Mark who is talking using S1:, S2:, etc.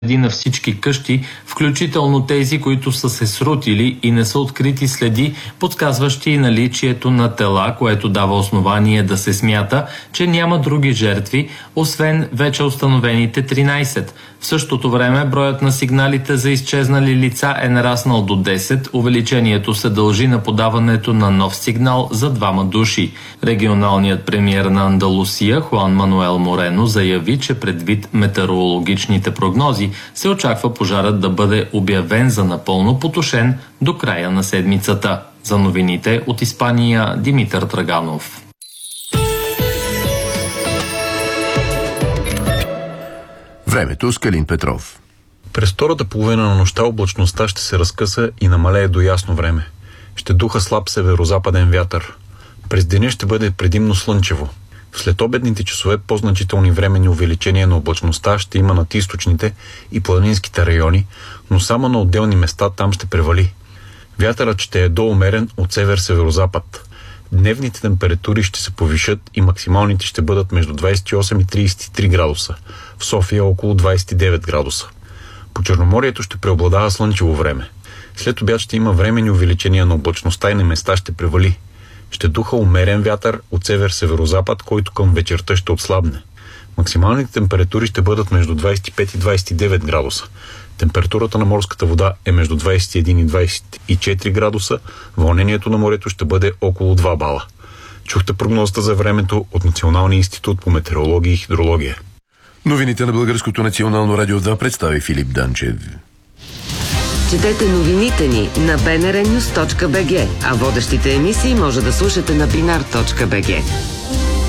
S1: на всички къщи, включително тези, които са се срутили и не са открити следи, подсказващи наличието на тела, което дава основание да се смята, че няма други жертви, освен вече установените 13. В същото време броят на сигналите за изчезнали лица е нараснал до 10. Увеличението се дължи на подаването на нов сигнал за 2 души. Регионалният премиер на Андалусия Хуан Мануел Морено заяви, че предвид метеорологичните прогнози се очаква пожарът да бъде обявен за напълно потушен до края на седмицата. За новините от Испания, Димитър Драганов.
S2: Времето с Калин Петров.
S3: През втората половина на нощта облачността ще се разкъса и намалее до ясно време. Ще духа слаб северозападен вятър. През деня ще бъде предимно слънчево. В следобедните часове по-значителни временни увеличения на облачността ще има над източните и планинските райони, но само на отделни места там ще превали. Вятърът ще е доумерен от север-северозапад. Дневните температури ще се повишат и максималните ще бъдат между 28 и 33 градуса. В София около 29 градуса. По Черноморието ще преобладава слънчево време. След обяд ще има временни увеличения на облачността и на места ще превали. Ще духа умерен вятър от север-северозапад, който към вечерта ще отслабне. Максималните температури ще бъдат между 25 и 29 градуса. Температурата на морската вода е между 21 и 24 градуса. Вълнението на морето ще бъде около 2 бала. Чухте прогнозата за времето от Националния институт по метеорология и хидрология.
S2: Новините на Българското национално радио 2 представи Филип Данчев.
S4: Четете новините ни на bnrnews.bg, а водещите емисии може да слушате на binar.bg.